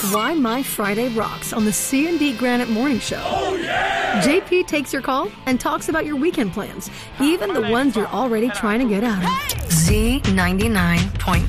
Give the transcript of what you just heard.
Why My Friday Rocks on the C&D Granite Morning Show. Oh, yeah! JP takes your call and talks about your weekend plans, even the ones you're already trying to get out of. Z99.3.